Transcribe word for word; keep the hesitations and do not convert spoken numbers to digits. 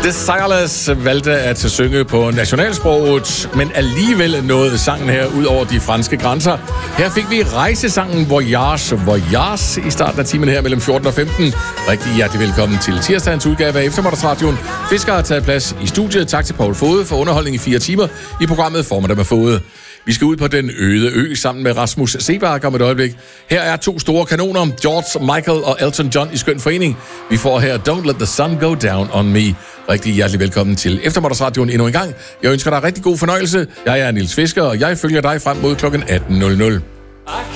Desireless valgte at synge på nationalsproget, men alligevel nåede sangen her ud over de franske grænser. Her fik vi rejsesangen Voyage Voyage i starten af timen her mellem fjorten og femten. Rigtig hjertelig velkommen til tirsdagens udgave af Eftermiddagsradioen. Fisker har taget plads i studiet. Tak til Poul Fode for underholdning i fire timer i programmet Formiddag med Fode. Vi skal ud på den øde ø sammen med Rasmus Seebach om et øjeblik. Her er to store kanoner, George Michael og Elton John i skøn forening. Vi får her Don't Let the Sun Go Down on Me. Rigtig hjertelig velkommen til Eftermiddagsradioen endnu en gang. Jeg ønsker dig rigtig god fornøjelse. Jeg er Niels Fisker, og jeg følger dig frem mod klokken atten nul nul.